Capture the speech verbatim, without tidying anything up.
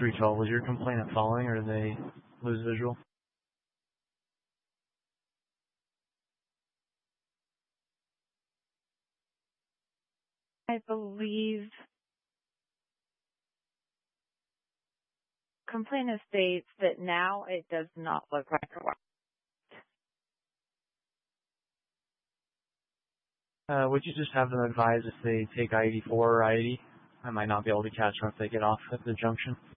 three twelve, was your complainant following or did they lose visual? I believe complainant states that now it does not look like a rock. Uh, would you just have them advise if they take I eighty-four or I eighty? I might not be able to catch them if they get off at the junction.